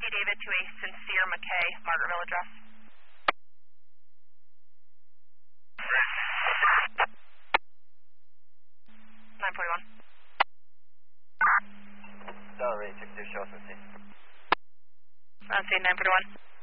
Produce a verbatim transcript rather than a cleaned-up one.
fifty David to a Sincere McKay, Margaretville address. nine forty-one. Sorry, check two shows and see. I'll say nine forty-one.